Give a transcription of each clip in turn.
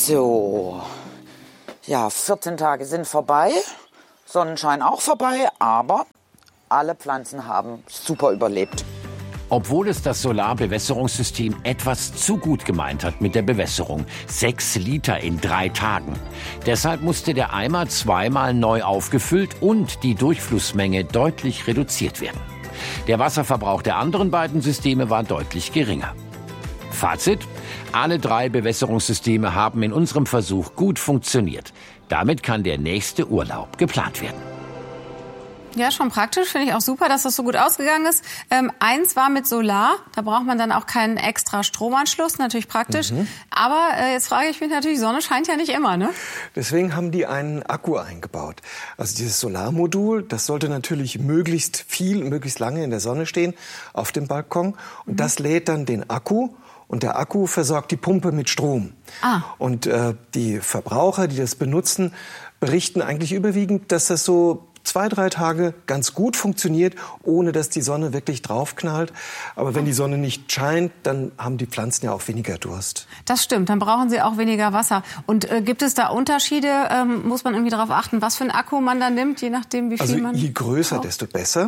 So, ja, 14 Tage sind vorbei, Sonnenschein auch vorbei, aber alle Pflanzen haben super überlebt. Obwohl es das Solarbewässerungssystem etwas zu gut gemeint hat mit der Bewässerung. 6 Liter in 3 Tagen. Deshalb musste der Eimer zweimal neu aufgefüllt und die Durchflussmenge deutlich reduziert werden. Der Wasserverbrauch der anderen beiden Systeme war deutlich geringer. Fazit: Alle 3 Bewässerungssysteme haben in unserem Versuch gut funktioniert. Damit kann der nächste Urlaub geplant werden. Ja, schon praktisch. Finde ich auch super, dass das so gut ausgegangen ist. Eins war mit Solar. Da braucht man dann auch keinen extra Stromanschluss. Natürlich praktisch. Aber jetzt frage ich mich natürlich, Sonne scheint ja nicht immer, ne? Deswegen haben die einen Akku eingebaut. Also dieses Solarmodul, das sollte natürlich möglichst lange in der Sonne stehen auf dem Balkon. Und das lädt dann den Akku. Und der Akku versorgt die Pumpe mit Strom. Und die Verbraucher, die das benutzen, berichten eigentlich überwiegend, dass das so 2-3 Tage ganz gut funktioniert, ohne dass die Sonne wirklich draufknallt. Aber wenn die Sonne nicht scheint, dann haben die Pflanzen ja auch weniger Durst. Das stimmt, dann brauchen sie auch weniger Wasser. Und gibt es da Unterschiede? Muss man irgendwie darauf achten, was für einen Akku man da nimmt, je nachdem, wie viel man je größer, braucht? Desto besser.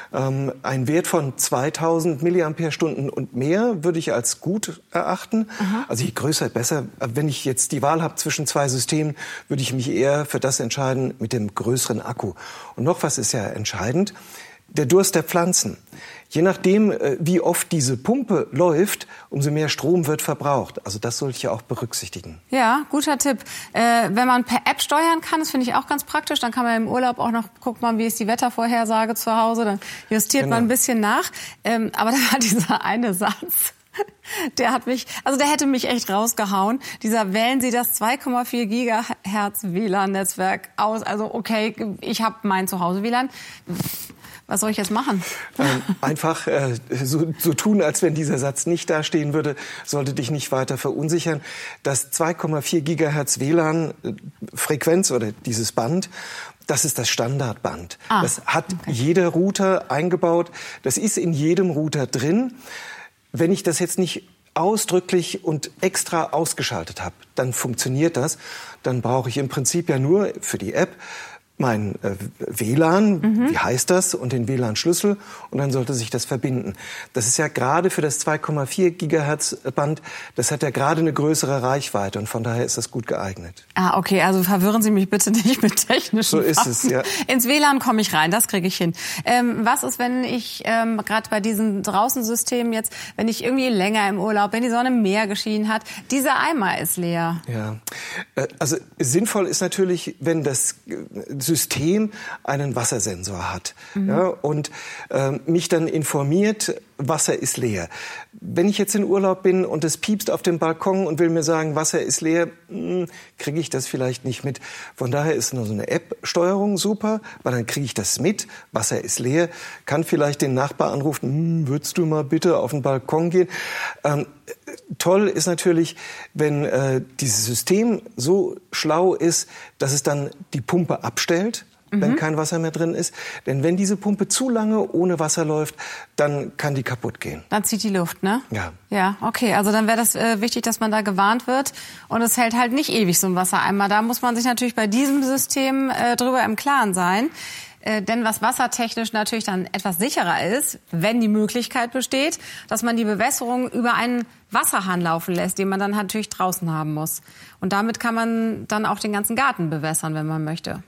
Ein Wert von 2000 mAh und mehr würde ich als gut erachten. Also je größer, besser. Wenn ich jetzt die Wahl habe zwischen 2 Systemen, würde ich mich eher für das entscheiden mit dem größeren Akku. Und noch was ist ja entscheidend: der Durst der Pflanzen. Je nachdem, wie oft diese Pumpe läuft, umso mehr Strom wird verbraucht. Also das sollte ich ja auch berücksichtigen. Ja, guter Tipp. Wenn man per App steuern kann, das finde ich auch ganz praktisch. Dann kann man im Urlaub auch noch, guckt man, wie ist die Wettervorhersage zu Hause. Dann justiert man ein bisschen nach. Aber da war dieser eine Satz. Der hätte mich echt rausgehauen. Wählen Sie das 2,4 Gigahertz WLAN-Netzwerk aus. Also okay, ich habe mein Zuhause-WLAN. Was soll ich jetzt machen? Einfach so tun, als wenn dieser Satz nicht dastehen würde, sollte dich nicht weiter verunsichern. Das 2,4 Gigahertz WLAN-Frequenz oder dieses Band, das ist das Standardband. Das hat jeder Router eingebaut. Das ist in jedem Router drin. Wenn ich das jetzt nicht ausdrücklich und extra ausgeschaltet habe, dann funktioniert das. Dann brauche ich im Prinzip ja nur für die App mein WLAN, wie heißt das, und den WLAN-Schlüssel, und dann sollte sich das verbinden. Das ist ja gerade für das 2,4 Gigahertz Band, das hat ja gerade eine größere Reichweite und von daher ist das gut geeignet. Okay, also verwirren Sie mich bitte nicht mit technischen So ist Fragen. es, ja. Ins WLAN komme ich rein, das kriege ich hin. Was ist, wenn ich gerade bei diesen Draußensystemen jetzt, wenn ich irgendwie länger im Urlaub, wenn die Sonne mehr geschienen hat, dieser Eimer ist leer? Ja, also sinnvoll ist natürlich, wenn das System einen Wassersensor hat, ja, und mich dann informiert, Wasser ist leer. Wenn ich jetzt in Urlaub bin und es piepst auf dem Balkon und will mir sagen, Wasser ist leer, kriege ich das vielleicht nicht mit. Von daher ist nur so eine App-Steuerung super, weil dann kriege ich das mit, Wasser ist leer, kann vielleicht den Nachbar anrufen, würdest du mal bitte auf den Balkon gehen? Toll ist natürlich, wenn dieses System so schlau ist, dass es dann die Pumpe abstellt, wenn kein Wasser mehr drin ist. Denn wenn diese Pumpe zu lange ohne Wasser läuft, dann kann die kaputt gehen. Dann zieht die Luft, ne? Ja. Ja, okay. Also dann wäre das wichtig, dass man da gewarnt wird. Und es hält halt nicht ewig so ein Wassereimer. Da muss man sich natürlich bei diesem System drüber im Klaren sein. Denn was wassertechnisch natürlich dann etwas sicherer ist, wenn die Möglichkeit besteht, dass man die Bewässerung über einen Wasserhahn laufen lässt, den man dann natürlich draußen haben muss. Und damit kann man dann auch den ganzen Garten bewässern, wenn man möchte.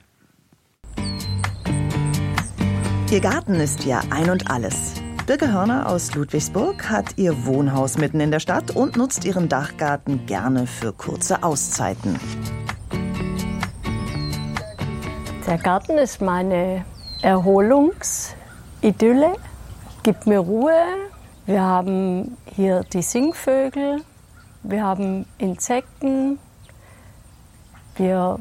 Ihr Garten ist ja ein und alles. Birke Hörner aus Ludwigsburg hat ihr Wohnhaus mitten in der Stadt und nutzt ihren Dachgarten gerne für kurze Auszeiten. Der Garten ist meine Erholungsidylle, gibt mir Ruhe. Wir haben hier die Singvögel, wir haben Insekten. Wir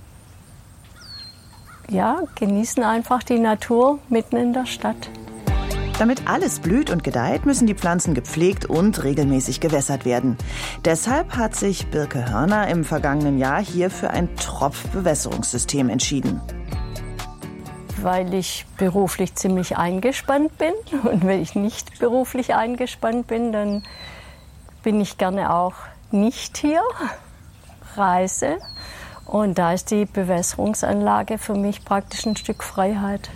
genießen einfach die Natur mitten in der Stadt. Damit alles blüht und gedeiht, müssen die Pflanzen gepflegt und regelmäßig gewässert werden. Deshalb hat sich Birke Hörner im vergangenen Jahr hier für ein Tropfbewässerungssystem entschieden. Weil ich beruflich ziemlich eingespannt bin. Und wenn ich nicht beruflich eingespannt bin, dann bin ich gerne auch nicht hier. reise. Und da ist die Bewässerungsanlage für mich praktisch ein Stück Freiheit.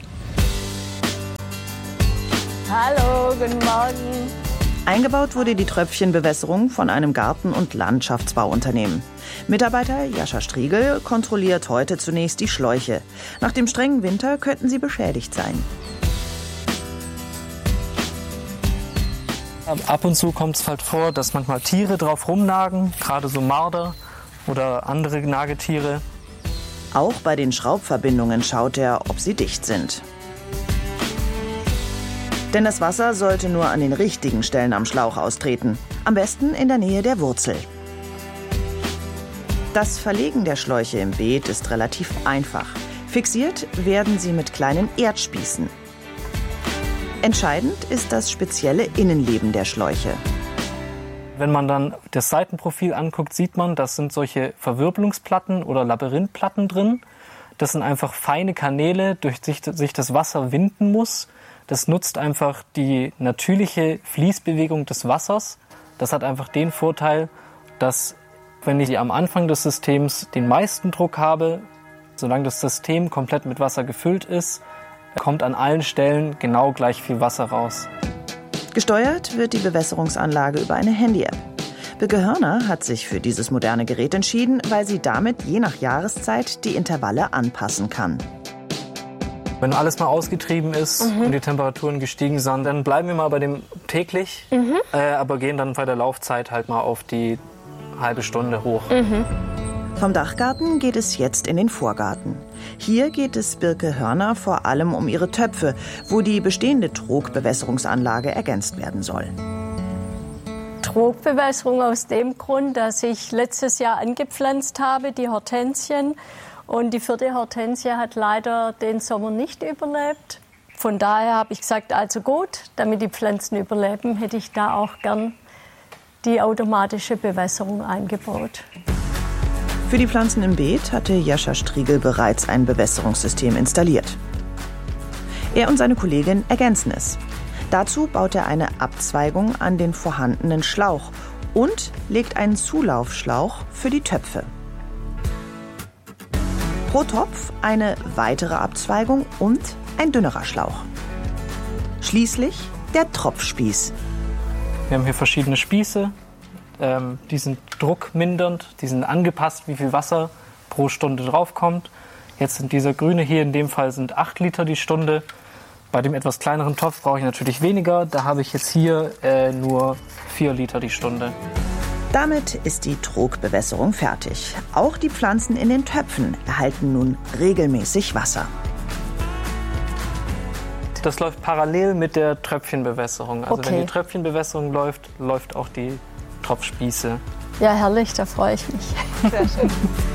Hallo, guten Morgen. Eingebaut wurde die Tröpfchenbewässerung von einem Garten- und Landschaftsbauunternehmen. Mitarbeiter Jascha Striegel kontrolliert heute zunächst die Schläuche. Nach dem strengen Winter könnten sie beschädigt sein. Ab und zu kommt es halt vor, dass manchmal Tiere drauf rumnagen, gerade so Marder oder andere Nagetiere. Auch bei den Schraubverbindungen schaut er, ob sie dicht sind. Denn das Wasser sollte nur an den richtigen Stellen am Schlauch austreten. Am besten in der Nähe der Wurzel. Das Verlegen der Schläuche im Beet ist relativ einfach. Fixiert werden sie mit kleinen Erdspießen. Entscheidend ist das spezielle Innenleben der Schläuche. Wenn man dann das Seitenprofil anguckt, sieht man, das sind solche Verwirbelungsplatten oder Labyrinthplatten drin. Das sind einfach feine Kanäle, durch die sich das Wasser winden muss. Das nutzt einfach die natürliche Fließbewegung des Wassers. Das hat einfach den Vorteil, dass wenn ich am Anfang des Systems den meisten Druck habe, solange das System komplett mit Wasser gefüllt ist, kommt an allen Stellen genau gleich viel Wasser raus. Gesteuert wird die Bewässerungsanlage über eine Handy-App. Birke Hörner hat sich für dieses moderne Gerät entschieden, weil sie damit je nach Jahreszeit die Intervalle anpassen kann. Wenn alles mal ausgetrieben ist und die Temperaturen gestiegen sind, dann bleiben wir mal bei dem täglich, aber gehen dann bei der Laufzeit halt mal auf die halbe Stunde hoch. Vom Dachgarten geht es jetzt in den Vorgarten. Hier geht es Birke Hörner vor allem um ihre Töpfe, wo die bestehende Trogbewässerungsanlage ergänzt werden soll. Trogbewässerung aus dem Grund, dass ich letztes Jahr angepflanzt habe, die Hortensien. Und die 4. Hortensie hat leider den Sommer nicht überlebt. Von daher habe ich gesagt, also gut, damit die Pflanzen überleben, hätte ich da auch gern die automatische Bewässerung eingebaut. Für die Pflanzen im Beet hatte Jascha Striegel bereits ein Bewässerungssystem installiert. Er und seine Kollegin ergänzen es. Dazu baut er eine Abzweigung an den vorhandenen Schlauch und legt einen Zulaufschlauch für die Töpfe. Pro Topf eine weitere Abzweigung und ein dünnerer Schlauch. Schließlich der Tropfspieß. Wir haben hier verschiedene Spieße, die sind druckmindernd, die sind angepasst, wie viel Wasser pro Stunde draufkommt. Jetzt sind dieser grüne hier, in dem Fall sind 8 Liter die Stunde. Bei dem etwas kleineren Topf brauche ich natürlich weniger, da habe ich jetzt hier nur 4 Liter die Stunde. Damit ist die Trogbewässerung fertig. Auch die Pflanzen in den Töpfen erhalten nun regelmäßig Wasser. Das läuft parallel mit der Tröpfchenbewässerung. Also Okay. wenn die Tröpfchenbewässerung läuft, läuft auch die Tropfspieße. Ja, herrlich, da freue ich mich. Sehr schön.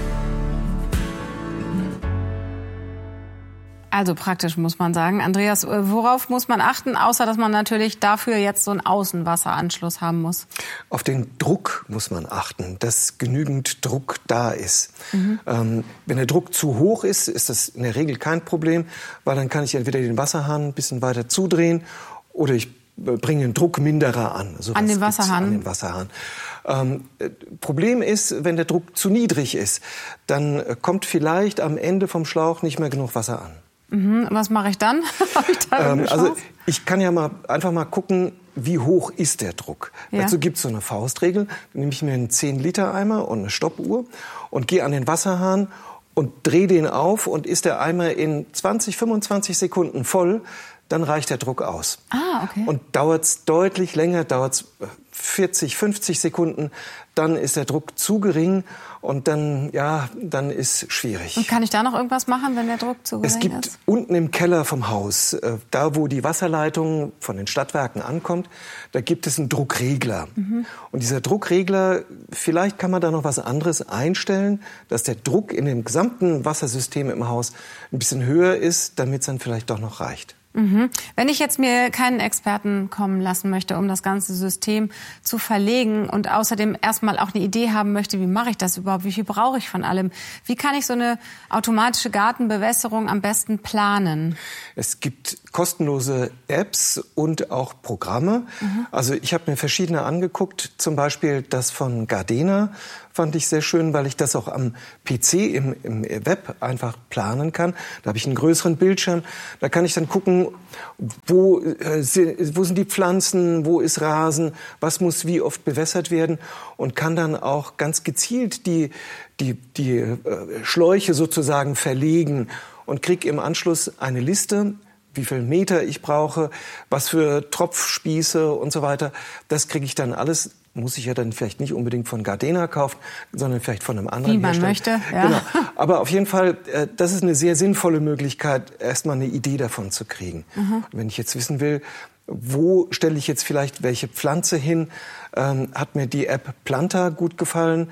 Also praktisch, muss man sagen. Andreas, worauf muss man achten, außer dass man natürlich dafür jetzt so einen Außenwasseranschluss haben muss? Auf den Druck muss man achten, dass genügend Druck da ist. Wenn der Druck zu hoch ist, ist das in der Regel kein Problem, weil dann kann ich entweder den Wasserhahn ein bisschen weiter zudrehen oder ich bringe den Druckminderer an. So An den gibt's Wasserhahn? An den Wasserhahn. Problem ist, wenn der Druck zu niedrig ist, dann kommt vielleicht am Ende vom Schlauch nicht mehr genug Wasser an. Was mache ich dann? Habe ich da irgendeine Also Chance? ich kann ja einfach mal gucken, wie hoch ist der Druck. Ja. Dazu gibt es so eine Faustregel. Dann nehme ich mir einen 10-Liter-Eimer und eine Stoppuhr und gehe an den Wasserhahn und drehe den auf. Und ist der Eimer in 20, 25 Sekunden voll, dann reicht der Druck aus. Ah, okay. Und dauert es deutlich länger, dauert es 40, 50 Sekunden, dann ist der Druck zu gering und dann ist schwierig. Und kann ich da noch irgendwas machen, wenn der Druck zu gering Es gibt ist? unten im Keller vom Haus, da wo die Wasserleitung von den Stadtwerken ankommt, da gibt es einen Druckregler. Und dieser Druckregler, vielleicht kann man da noch was anderes einstellen, dass der Druck in dem gesamten Wassersystem im Haus ein bisschen höher ist, damit es dann vielleicht doch noch reicht. Wenn ich jetzt mir keinen Experten kommen lassen möchte, um das ganze System zu verlegen und außerdem erstmal auch eine Idee haben möchte, wie mache ich das überhaupt, wie viel brauche ich von allem, wie kann ich so eine automatische Gartenbewässerung am besten planen? Es gibt kostenlose Apps und auch Programme. Also ich habe mir verschiedene angeguckt, zum Beispiel das von Gardena, fand ich sehr schön, weil ich das auch am PC im Web einfach planen kann. Da habe ich einen größeren Bildschirm. Da kann ich dann gucken, wo sind die Pflanzen, wo ist Rasen, was muss wie oft bewässert werden und kann dann auch ganz gezielt die Schläuche sozusagen verlegen und kriege im Anschluss eine Liste, wie viel Meter ich brauche, was für Tropfspieße und so weiter. Das kriege ich dann alles, muss ich ja dann vielleicht nicht unbedingt von Gardena kaufen, sondern vielleicht von einem anderen Hersteller. Wie man möchte, ja. Genau. Aber auf jeden Fall, das ist eine sehr sinnvolle Möglichkeit, erstmal eine Idee davon zu kriegen. Wenn ich jetzt wissen will, wo stelle ich jetzt vielleicht welche Pflanze hin, hat mir die App Planta gut gefallen.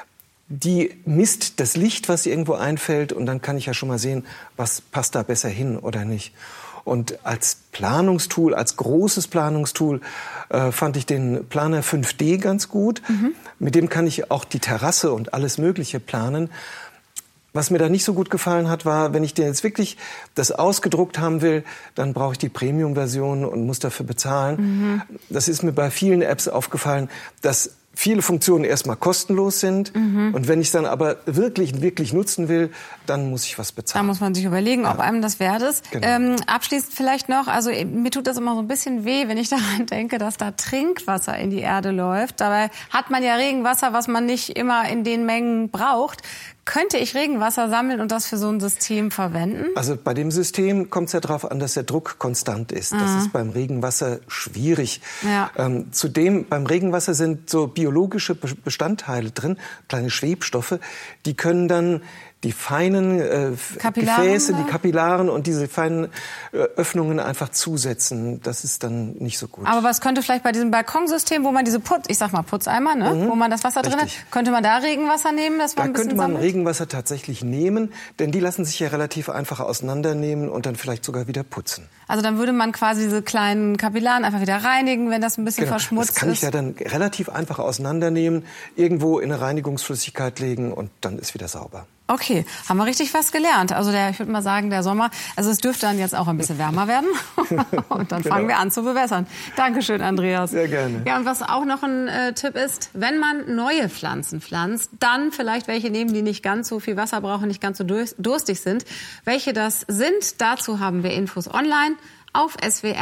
Die misst das Licht, was irgendwo einfällt, und dann kann ich ja schon mal sehen, was passt da besser hin oder nicht. Und als Planungstool, als großes Planungstool, fand ich den Planer 5D ganz gut. Mit dem kann ich auch die Terrasse und alles Mögliche planen. Was mir da nicht so gut gefallen hat, war, wenn ich dir jetzt wirklich das ausgedruckt haben will, dann brauche ich die Premium-Version und muss dafür bezahlen. Das ist mir bei vielen Apps aufgefallen, dass viele Funktionen erstmal kostenlos sind. Und wenn ich es dann aber wirklich nutzen will, dann muss ich was bezahlen. Da muss man sich überlegen, ob einem das wert ist. Genau. Abschließend vielleicht noch, also mir tut das immer so ein bisschen weh, wenn ich daran denke, dass da Trinkwasser in die Erde läuft. Dabei hat man ja Regenwasser, was man nicht immer in den Mengen braucht. Könnte ich Regenwasser sammeln und das für so ein System verwenden? Also bei dem System kommt es ja darauf an, dass der Druck konstant ist. Das ist beim Regenwasser schwierig. Ja. Zudem, beim Regenwasser sind so biologische Bestandteile drin, kleine Schwebstoffe, die können dann die feinen Gefäße, die Kapillaren und diese feinen Öffnungen einfach zusetzen. Das ist dann nicht so gut. Aber was könnte vielleicht bei diesem Balkonsystem, wo man diese Putzeimer, ne, wo man das Wasser drin hat, könnte man da Regenwasser nehmen? Das da könnte man Regenwasser tatsächlich nehmen, denn die lassen sich ja relativ einfach auseinandernehmen und dann vielleicht sogar wieder putzen. Also dann würde man quasi diese kleinen Kapillaren einfach wieder reinigen, wenn das ein bisschen verschmutzt ist. Das kann ich ja dann relativ einfach auseinandernehmen, irgendwo in eine Reinigungsflüssigkeit legen und dann ist wieder sauber. Okay, haben wir richtig was gelernt. Also ich würde mal sagen, der Sommer, also es dürfte dann jetzt auch ein bisschen wärmer werden. Und dann fangen wir an zu bewässern. Dankeschön, Andreas. Sehr gerne. Ja, und was auch noch ein Tipp ist, wenn man neue Pflanzen pflanzt, dann vielleicht welche nehmen, die nicht ganz so viel Wasser brauchen, nicht ganz so durstig sind. Welche das sind, dazu haben wir Infos online auf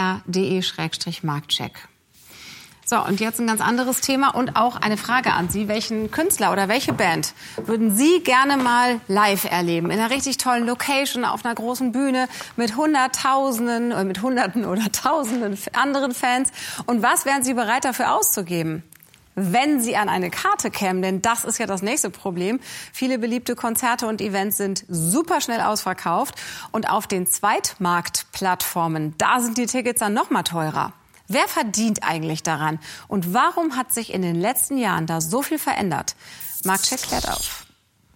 swr.de/marktcheck. So, und jetzt ein ganz anderes Thema und auch eine Frage an Sie. Welchen Künstler oder welche Band würden Sie gerne mal live erleben? In einer richtig tollen Location, auf einer großen Bühne mit Hunderten oder Tausenden anderen Fans. Und was wären Sie bereit dafür auszugeben? Wenn Sie an eine Karte kämen, denn das ist ja das nächste Problem. Viele beliebte Konzerte und Events sind super schnell ausverkauft. Und auf den Zweitmarktplattformen, da sind die Tickets dann noch mal teurer. Wer verdient eigentlich daran? Und warum hat sich in den letzten Jahren da so viel verändert? Marktcheck klärt auf.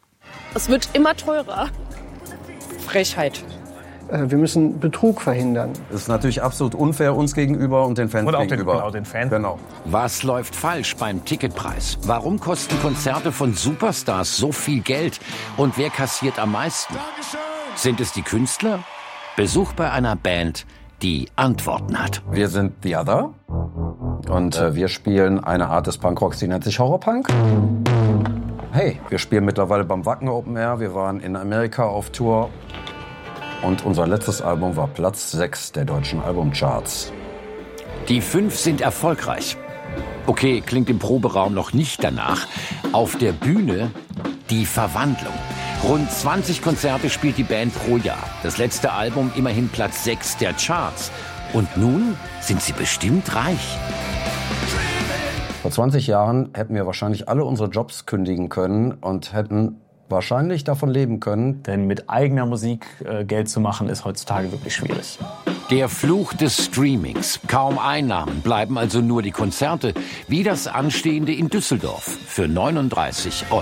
Es wird immer teurer. Frechheit. Wir müssen Betrug verhindern. Das ist natürlich absolut unfair uns gegenüber und den Fans gegenüber. Genau, den Fans. Genau. Was läuft falsch beim Ticketpreis? Warum kosten Konzerte von Superstars so viel Geld? Und wer kassiert am meisten? Sind es die Künstler? Besuch bei einer Band, die Antworten hat. Wir sind The Other und wir spielen eine Art des Punkrocks, die nennt sich Horrorpunk. Hey, wir spielen mittlerweile beim Wacken Open Air, wir waren in Amerika auf Tour und unser letztes Album war Platz 6 der deutschen Albumcharts. Die 5 sind erfolgreich. Okay, klingt im Proberaum noch nicht danach. Auf der Bühne die Verwandlung. Rund 20 Konzerte spielt die Band pro Jahr. Das letzte Album immerhin Platz 6 der Charts. Und nun sind sie bestimmt reich. Vor 20 Jahren hätten wir wahrscheinlich alle unsere Jobs kündigen können und hätten wahrscheinlich davon leben können. Denn mit eigener Musik Geld zu machen, ist heutzutage wirklich schwierig. Der Fluch des Streamings. Kaum Einnahmen, bleiben also nur die Konzerte, wie das anstehende in Düsseldorf für 39 €.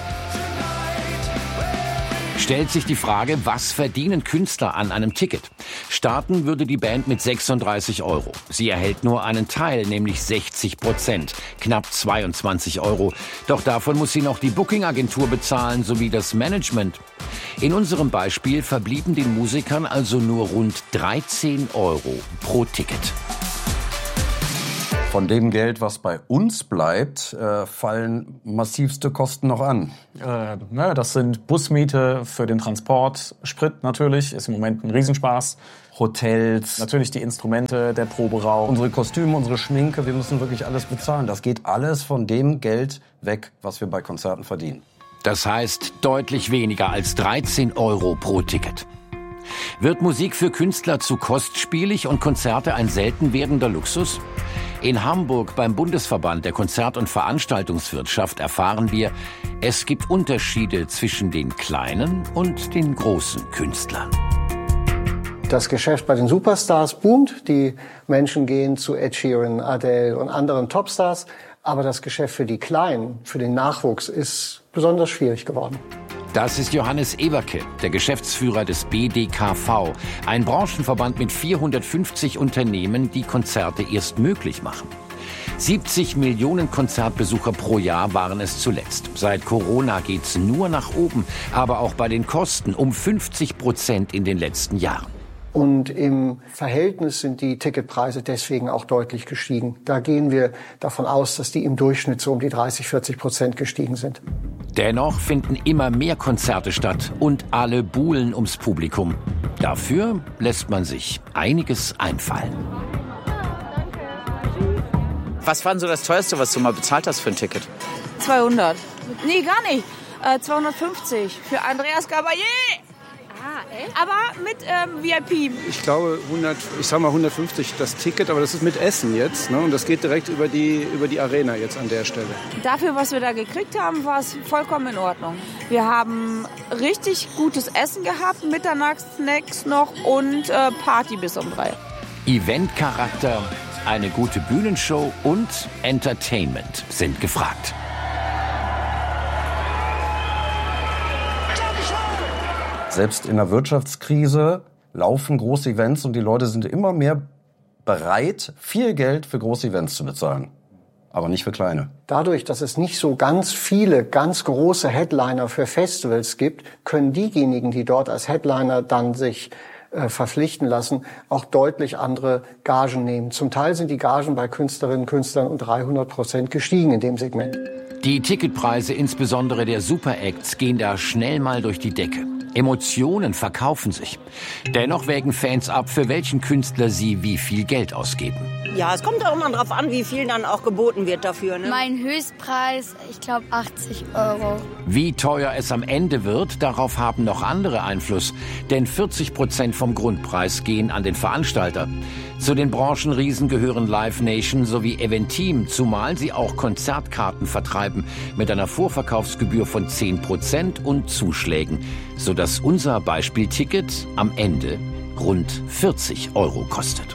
Stellt sich die Frage, was verdienen Künstler an einem Ticket? Starten würde die Band mit 36 €. Sie erhält nur einen Teil, nämlich 60%, knapp 22 €. Doch davon muss sie noch die Booking-Agentur bezahlen, sowie das Management. In unserem Beispiel verblieben den Musikern also nur rund 13 € pro Ticket. Von dem Geld, was bei uns bleibt, fallen massivste Kosten noch an. Das sind Busmiete für den Transport, Sprit natürlich, ist im Moment ein Riesenspaß. Hotels, natürlich die Instrumente, der Proberaum. Unsere Kostüme, unsere Schminke, wir müssen wirklich alles bezahlen. Das geht alles von dem Geld weg, was wir bei Konzerten verdienen. Das heißt deutlich weniger als 13 € pro Ticket. Wird Musik für Künstler zu kostspielig und Konzerte ein selten werdender Luxus? In Hamburg beim Bundesverband der Konzert- und Veranstaltungswirtschaft erfahren wir, es gibt Unterschiede zwischen den kleinen und den großen Künstlern. Das Geschäft bei den Superstars boomt. Die Menschen gehen zu Ed Sheeran, Adele und anderen Topstars. Aber das Geschäft für die Kleinen, für den Nachwuchs, ist besonders schwierig geworden. Das ist Johannes Eberke, der Geschäftsführer des BDKV, ein Branchenverband mit 450 Unternehmen, die Konzerte erst möglich machen. 70 Millionen Konzertbesucher pro Jahr waren es zuletzt. Seit Corona geht's nur nach oben, aber auch bei den Kosten um 50% in den letzten Jahren. Und im Verhältnis sind die Ticketpreise deswegen auch deutlich gestiegen. Da gehen wir davon aus, dass die im Durchschnitt so um die 30-40% gestiegen sind. Dennoch finden immer mehr Konzerte statt und alle buhlen ums Publikum. Dafür lässt man sich einiges einfallen. Was war denn so das Teuerste, was du mal bezahlt hast für ein Ticket? 200. Nee, gar nicht. 250 für Andreas Gabalier. Ah, echt? Aber mit VIP. Ich glaube 150 das Ticket, aber das ist mit Essen jetzt. Ne? Und das geht direkt über die Arena jetzt an der Stelle. Dafür, was wir da gekriegt haben, war es vollkommen in Ordnung. Wir haben richtig gutes Essen gehabt, Mitternachtssnacks noch und Party bis um 3. Eventcharakter, eine gute Bühnenshow und Entertainment sind gefragt. Selbst in der Wirtschaftskrise laufen große Events und die Leute sind immer mehr bereit, viel Geld für große Events zu bezahlen. Aber nicht für kleine. Dadurch, dass es nicht so ganz viele, ganz große Headliner für Festivals gibt, können diejenigen, die dort als Headliner dann sich verpflichten lassen, auch deutlich andere Gagen nehmen. Zum Teil sind die Gagen bei Künstlerinnen und Künstlern um 300% gestiegen in dem Segment. Die Ticketpreise, insbesondere der Super-Acts, gehen da schnell mal durch die Decke. Emotionen verkaufen sich. Dennoch wägen Fans ab, für welchen Künstler sie wie viel Geld ausgeben. Ja, es kommt auch immer drauf an, wie viel dann auch geboten wird dafür. Ne? Mein Höchstpreis, ich glaube 80 €. Wie teuer es am Ende wird, darauf haben noch andere Einfluss. Denn 40% vom Grundpreis gehen an den Veranstalter. Zu den Branchenriesen gehören Live Nation sowie Eventim, zumal sie auch Konzertkarten vertreiben mit einer Vorverkaufsgebühr von 10% und Zuschlägen, sodass unser Beispielticket am Ende rund 40 € kostet.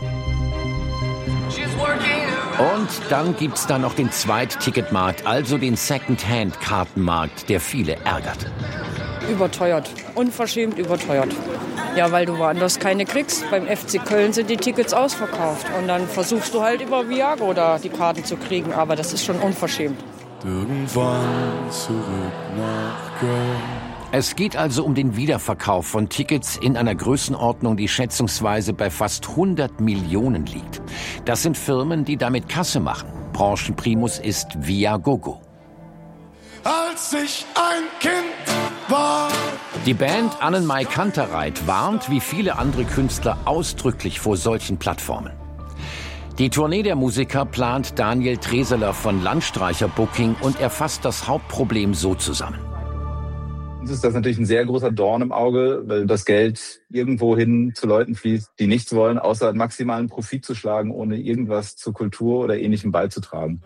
Und dann gibt's da noch den Zweitticketmarkt, also den Second-Hand-Kartenmarkt, der viele ärgert. Überteuert, unverschämt überteuert. Ja, weil du woanders keine kriegst. Beim FC Köln sind die Tickets ausverkauft. Und dann versuchst du halt über Viago da die Karten zu kriegen. Aber das ist schon unverschämt. Irgendwann zurück nach Köln. Es geht also um den Wiederverkauf von Tickets in einer Größenordnung, die schätzungsweise bei fast 100 Millionen liegt. Das sind Firmen, die damit Kasse machen. Branchenprimus ist Viagogo. Als ich ein Kind war. Die Band Annenmai Kantereit warnt, wie viele andere Künstler, ausdrücklich vor solchen Plattformen. Die Tournee der Musiker plant Daniel Treseler von Landstreicher Booking und er fasst das Hauptproblem so zusammen. Uns ist das natürlich ein sehr großer Dorn im Auge, weil das Geld irgendwo hin zu Leuten fließt, die nichts wollen, außer maximalen Profit zu schlagen, ohne irgendwas zur Kultur oder Ähnlichem beizutragen.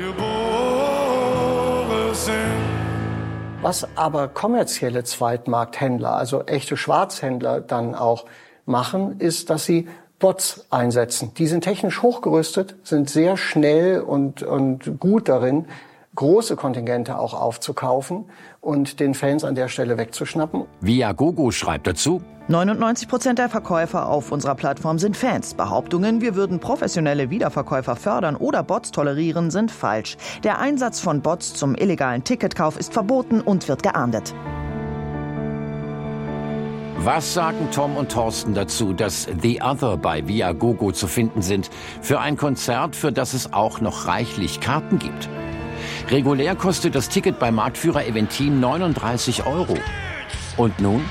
Was aber kommerzielle Zweitmarkthändler, also echte Schwarzhändler dann auch machen, ist, dass sie Bots einsetzen. Die sind technisch hochgerüstet, sind sehr schnell und gut darin, große Kontingente auch aufzukaufen und den Fans an der Stelle wegzuschnappen. Viagogo schreibt dazu: 99% der Verkäufer auf unserer Plattform sind Fans. Behauptungen, wir würden professionelle Wiederverkäufer fördern oder Bots tolerieren, sind falsch. Der Einsatz von Bots zum illegalen Ticketkauf ist verboten und wird geahndet. Was sagen Tom und Thorsten dazu, dass The Other bei Viagogo zu finden sind, für ein Konzert, für das es auch noch reichlich Karten gibt? Regulär kostet das Ticket bei Marktführer Eventim 39 €. Und nun?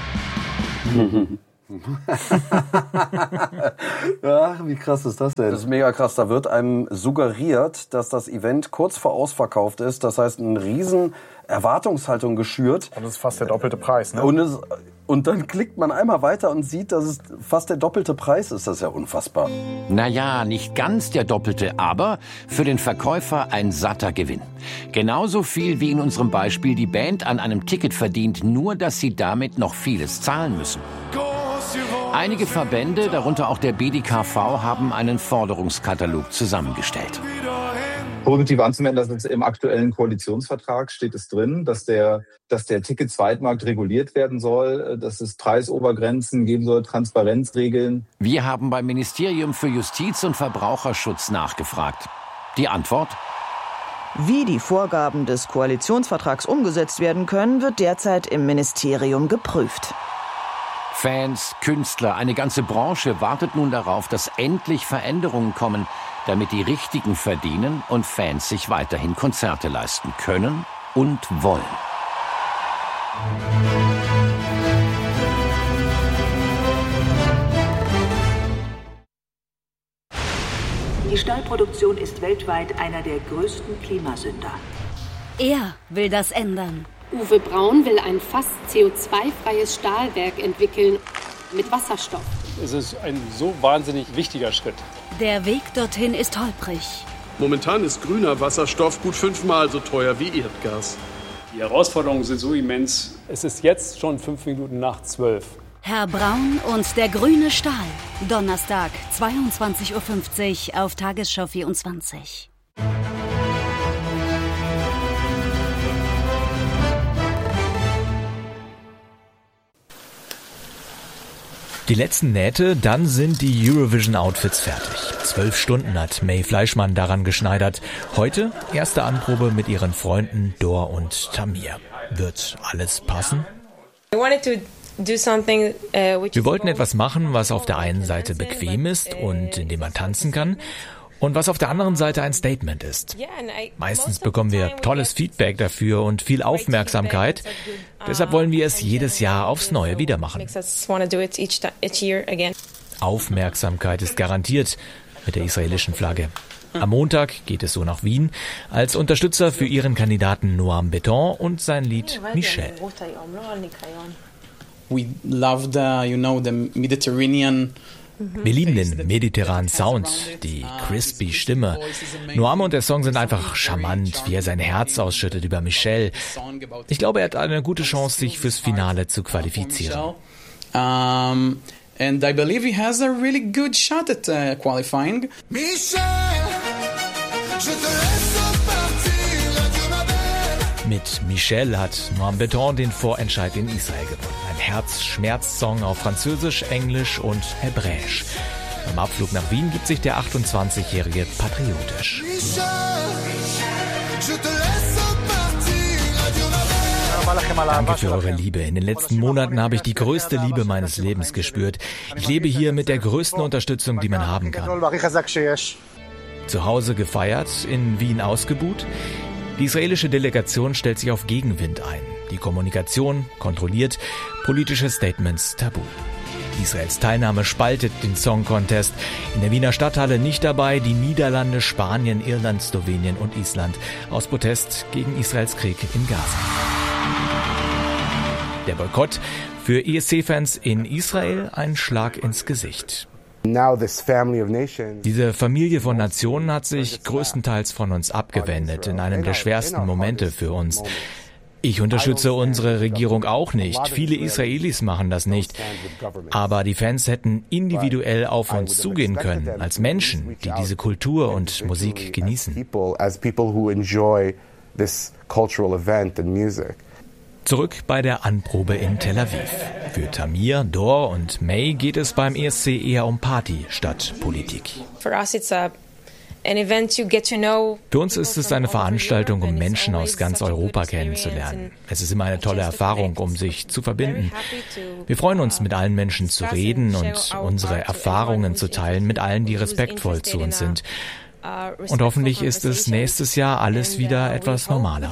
Ja, wie krass ist das denn? Das ist mega krass. Da wird einem suggeriert, dass das Event kurz vor ausverkauft ist. Das heißt, eine riesen Erwartungshaltung geschürt. Und das ist fast der doppelte Preis, ne? Und dann klickt man einmal weiter und sieht, dass es fast der doppelte Preis ist. Das ist ja unfassbar. Naja, nicht ganz der doppelte, aber für den Verkäufer ein satter Gewinn. Genauso viel wie in unserem Beispiel die Band an einem Ticket verdient, nur dass sie damit noch vieles zahlen müssen. Einige Verbände, darunter auch der BDKV, haben einen Forderungskatalog zusammengestellt. Positiv anzumerken, dass es im aktuellen Koalitionsvertrag steht es drin, dass der Ticket-Zweitmarkt reguliert werden soll, dass es Preisobergrenzen geben soll, Transparenzregeln. Wir haben beim Ministerium für Justiz und Verbraucherschutz nachgefragt. Die Antwort? Wie die Vorgaben des Koalitionsvertrags umgesetzt werden können, wird derzeit im Ministerium geprüft. Fans, Künstler, eine ganze Branche wartet nun darauf, dass endlich Veränderungen kommen, damit die Richtigen verdienen und Fans sich weiterhin Konzerte leisten können und wollen. Die Stahlproduktion ist weltweit einer der größten Klimasünder. Er will das ändern. Uwe Braun will ein fast CO2-freies Stahlwerk entwickeln mit Wasserstoff. Es ist ein so wahnsinnig wichtiger Schritt. Der Weg dorthin ist holprig. Momentan ist grüner Wasserstoff gut 5-mal so teuer wie Erdgas. Die Herausforderungen sind so immens. Es ist jetzt schon 5 Minuten nach 12. Herr Braun und der grüne Stahl. Donnerstag, 22:50 Uhr auf Tagesschau 24. Die letzten Nähte, dann sind die Eurovision-Outfits fertig. 12 Stunden hat May Fleischmann daran geschneidert. Heute erste Anprobe mit ihren Freunden Dor und Tamir. Wird alles passen? Wir wollten etwas machen, was auf der einen Seite bequem ist und in dem man tanzen kann. Und was auf der anderen Seite ein Statement ist. Meistens bekommen wir tolles Feedback dafür und viel Aufmerksamkeit. Deshalb wollen wir es jedes Jahr aufs Neue wieder machen. Aufmerksamkeit ist garantiert mit der israelischen Flagge. Am Montag geht es so nach Wien als Unterstützer für ihren Kandidaten Noam Beton und sein Lied Michel. We love the Mediterranean. Wir lieben den mediterranen Sound, die crispy Stimme. Noam und der Song sind einfach charmant, wie er sein Herz ausschüttet über Michel. Ich glaube, er hat eine gute Chance, sich fürs Finale zu qualifizieren. And I believe he has a really good shot at qualifying. Michel, je te laisse partir, adieu ma belle. Mit Michel hat Noam Beton den Vorentscheid in Israel gewonnen. Ein Herz-Schmerz-Song auf Französisch, Englisch und Hebräisch. Beim Abflug nach Wien gibt sich der 28-Jährige patriotisch. Michel, je te laisse partir, adieu ma belle. Danke für eure Liebe. In den letzten Monaten habe ich die größte Liebe meines Lebens gespürt. Ich lebe hier mit der größten Unterstützung, die man haben kann. Zu Hause gefeiert, in Wien ausgebuht. Die israelische Delegation stellt sich auf Gegenwind ein. Die Kommunikation kontrolliert, politische Statements tabu. Israels Teilnahme spaltet den Song Contest. In der Wiener Stadthalle nicht dabei die Niederlande, Spanien, Irland, Slowenien und Island aus Protest gegen Israels Krieg in Gaza. Der Boykott für ESC-Fans in Israel ein Schlag ins Gesicht. Diese Familie von Nationen hat sich größtenteils von uns abgewendet in einem der schwersten Momente für uns. Ich unterstütze unsere Regierung auch nicht. Viele Israelis machen das nicht. Aber die Fans hätten individuell auf uns zugehen können, als Menschen, die diese Kultur und Musik genießen. Zurück bei der Anprobe in Tel Aviv. Für Tamir, Dor und May geht es beim ESC eher um Party statt Politik. For us it's a Für uns ist es eine Veranstaltung, um Menschen aus ganz Europa kennenzulernen. Es ist immer eine tolle Erfahrung, um sich zu verbinden. Wir freuen uns, mit allen Menschen zu reden und unsere Erfahrungen zu teilen, mit allen, die respektvoll zu uns sind. Und hoffentlich ist es nächstes Jahr alles wieder etwas normaler.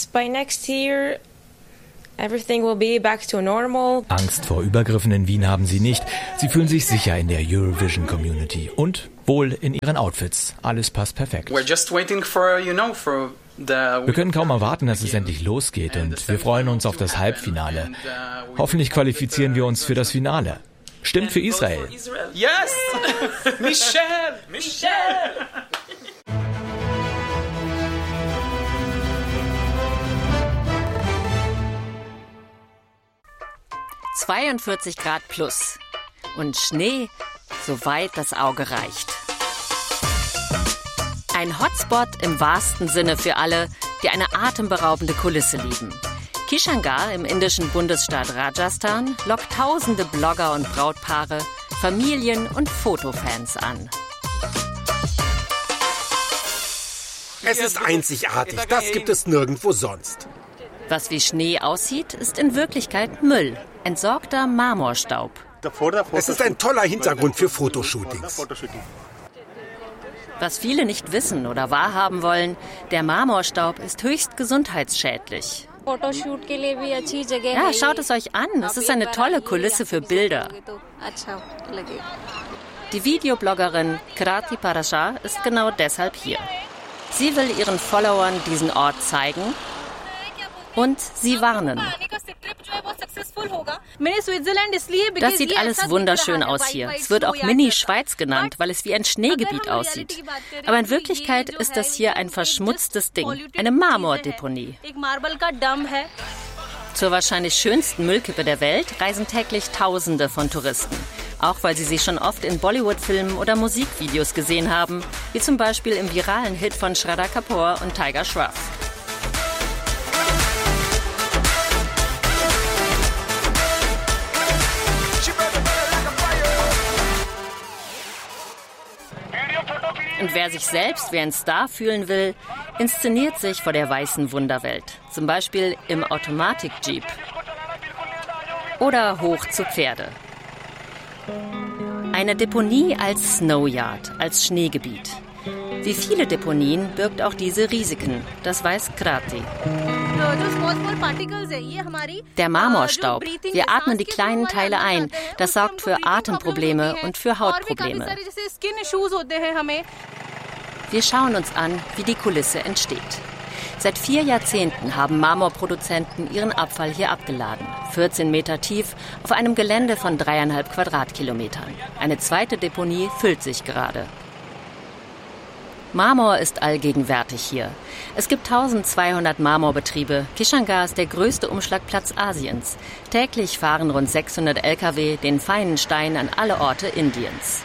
Angst vor Übergriffen in Wien haben sie nicht. Sie fühlen sich sicher in der Eurovision-Community und wohl in ihren Outfits. Alles passt perfekt. Wir können kaum erwarten, dass es endlich losgeht und wir freuen uns auf das Halbfinale. Hoffentlich qualifizieren wir uns für das Finale. Stimmt für Israel. Yes! Michelle! 42 Grad plus und Schnee, soweit das Auge reicht. Ein Hotspot im wahrsten Sinne für alle, die eine atemberaubende Kulisse lieben. Kishangarh im indischen Bundesstaat Rajasthan lockt tausende Blogger und Brautpaare, Familien und Fotofans an. Es ist einzigartig, das gibt es nirgendwo sonst. Was wie Schnee aussieht, ist in Wirklichkeit Müll, entsorgter Marmorstaub. Es ist ein toller Hintergrund für Fotoshootings. Was viele nicht wissen oder wahrhaben wollen, der Marmorstaub ist höchst gesundheitsschädlich. Ja, schaut es euch an, es ist eine tolle Kulisse für Bilder. Die Videobloggerin Krati Parashar ist genau deshalb hier. Sie will ihren Followern diesen Ort zeigen und sie warnen. Das sieht alles wunderschön aus hier. Es wird auch Mini-Schweiz genannt, weil es wie ein Schneegebiet aussieht. Aber in Wirklichkeit ist das hier ein verschmutztes Ding, eine Marmordeponie. Zur wahrscheinlich schönsten Müllkippe der Welt reisen täglich Tausende von Touristen. Auch weil sie sie schon oft in Bollywood-Filmen oder Musikvideos gesehen haben, wie zum Beispiel im viralen Hit von Shraddha Kapoor und Tiger Shroff. Und wer sich selbst wie ein Star fühlen will, inszeniert sich vor der weißen Wunderwelt. Zum Beispiel im Automatik-Jeep. Oder hoch zu Pferde. Eine Deponie als Snowyard, als Schneegebiet. Wie viele Deponien birgt auch diese Risiken, das weiß Krati. Der Marmorstaub, wir atmen die kleinen Teile ein, das sorgt für Atemprobleme und für Hautprobleme. Wir schauen uns an, wie die Kulisse entsteht. Seit 4 Jahrzehnten haben Marmorproduzenten ihren Abfall hier abgeladen. 14 Meter tief, auf einem Gelände von 3,5 Quadratkilometern. Eine zweite Deponie füllt sich gerade. Marmor ist allgegenwärtig hier. Es gibt 1200 Marmorbetriebe. Kishangarh ist der größte Umschlagplatz Asiens. Täglich fahren rund 600 Lkw den feinen Stein an alle Orte Indiens.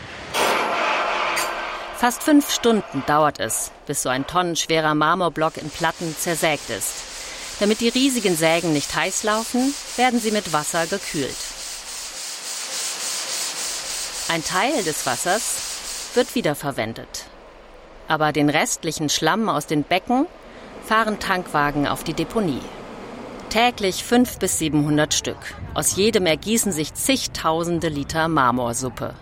Fast 5 Stunden dauert es, bis so ein tonnenschwerer Marmorblock in Platten zersägt ist. Damit die riesigen Sägen nicht heiß laufen, werden sie mit Wasser gekühlt. Ein Teil des Wassers wird wiederverwendet. Aber den restlichen Schlamm aus den Becken fahren Tankwagen auf die Deponie. Täglich 500 bis 700 Stück. Aus jedem ergießen sich zigtausende Liter Marmorsuppe.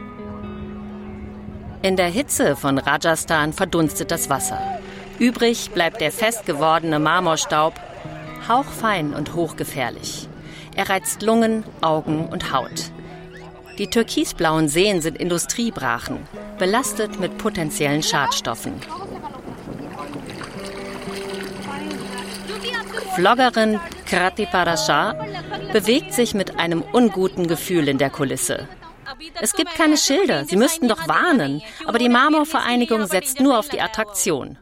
In der Hitze von Rajasthan verdunstet das Wasser. Übrig bleibt der fest gewordene Marmorstaub, hauchfein und hochgefährlich. Er reizt Lungen, Augen und Haut. Die türkisblauen Seen sind Industriebrachen, belastet mit potenziellen Schadstoffen. Vloggerin Krati Parashar bewegt sich mit einem unguten Gefühl in der Kulisse. Es gibt keine Schilder, sie müssten doch warnen, aber die Marmorvereinigung setzt nur auf die Attraktion.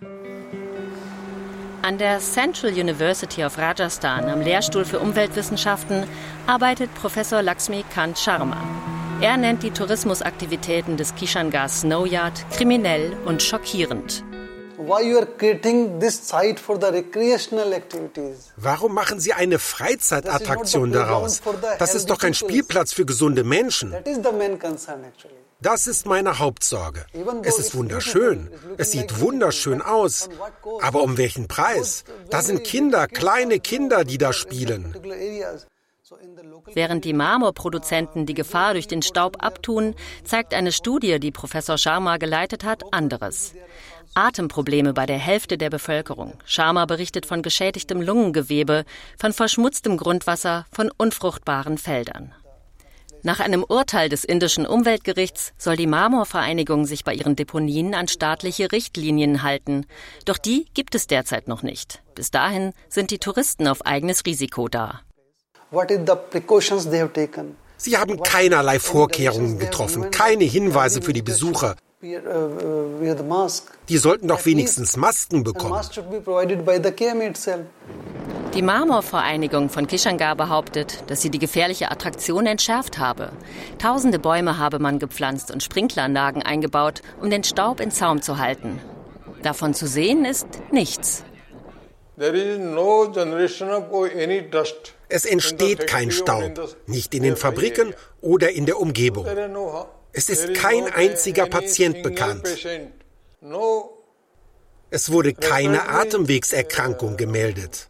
An der Central University of Rajasthan am Lehrstuhl für Umweltwissenschaften arbeitet Professor Lakshmi Kant Sharma. Er nennt die Tourismusaktivitäten des Kishangarh Snowyard kriminell und schockierend. Warum machen Sie eine Freizeitattraktion daraus? Das ist doch ein Spielplatz für gesunde Menschen. Das ist meine Hauptsorge. Es ist wunderschön. Es sieht wunderschön aus. Aber um welchen Preis? Da sind Kinder, kleine Kinder, die da spielen. Während die Marmorproduzenten die Gefahr durch den Staub abtun, zeigt eine Studie, die Professor Sharma geleitet hat, anderes. Atemprobleme bei der Hälfte der Bevölkerung. Sharma berichtet von geschädigtem Lungengewebe, von verschmutztem Grundwasser, von unfruchtbaren Feldern. Nach einem Urteil des indischen Umweltgerichts soll die Marmorvereinigung sich bei ihren Deponien an staatliche Richtlinien halten. Doch die gibt es derzeit noch nicht. Bis dahin sind die Touristen auf eigenes Risiko da. Sie haben keinerlei Vorkehrungen getroffen, keine Hinweise für die Besucher. Die sollten doch wenigstens Masken bekommen. Die Marmorvereinigung von Kishangarh behauptet, dass sie die gefährliche Attraktion entschärft habe. Tausende Bäume habe man gepflanzt und Sprinkleranlagen eingebaut, um den Staub in Zaum zu halten. Davon zu sehen ist nichts. Es entsteht kein Staub, nicht in den Fabriken oder in der Umgebung. Es ist kein einziger Patient bekannt. Es wurde keine Atemwegserkrankung gemeldet.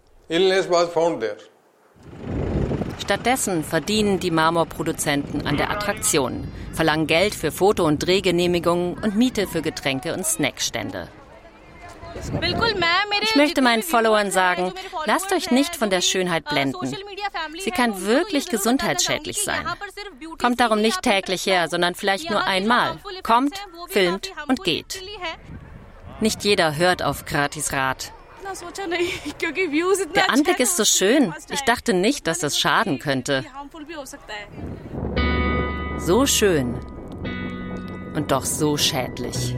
Stattdessen verdienen die Marmorproduzenten an der Attraktion, verlangen Geld für Foto- und Drehgenehmigungen und Miete für Getränke und Snackstände. Ich möchte meinen Followern sagen, lasst euch nicht von der Schönheit blenden. Sie kann wirklich gesundheitsschädlich sein. Kommt darum nicht täglich her, sondern vielleicht nur einmal. Kommt, filmt und geht. Nicht jeder hört auf Gratisrat. Der Anblick ist so schön. Ich dachte nicht, dass das schaden könnte. So schön und doch so schädlich.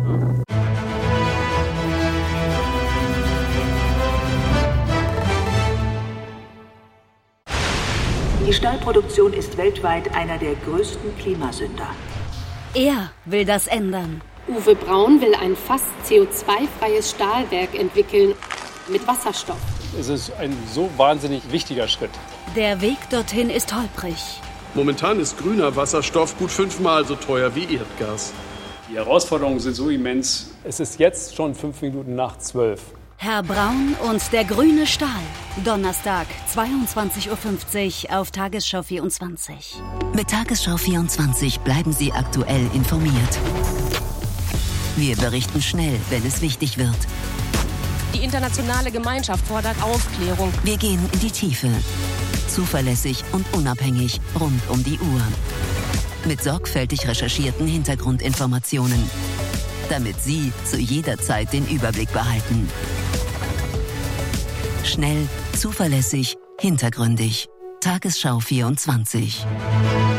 Die Stahlproduktion ist weltweit einer der größten Klimasünder. Er will das ändern. Uwe Braun will ein fast CO2-freies Stahlwerk entwickeln mit Wasserstoff. Es ist ein so wahnsinnig wichtiger Schritt. Der Weg dorthin ist holprig. Momentan ist grüner Wasserstoff gut 5-mal so teuer wie Erdgas. Die Herausforderungen sind so immens. Es ist jetzt schon 5 Minuten nach 12. Herr Braun und der grüne Stahl. Donnerstag, 22.50 Uhr auf Tagesschau 24. Mit Tagesschau 24 bleiben Sie aktuell informiert. Wir berichten schnell, wenn es wichtig wird. Die internationale Gemeinschaft fordert Aufklärung. Wir gehen in die Tiefe. Zuverlässig und unabhängig rund um die Uhr. Mit sorgfältig recherchierten Hintergrundinformationen. Damit Sie zu jeder Zeit den Überblick behalten. Schnell, zuverlässig, hintergründig. Tagesschau 24.